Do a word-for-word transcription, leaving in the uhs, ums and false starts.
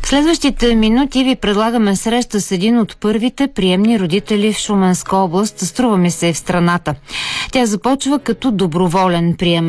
В следващите минути ви предлагаме среща с един от първите приемни родители в Шуменска област, струва ми се в страната. Тя започва като доброволен приемен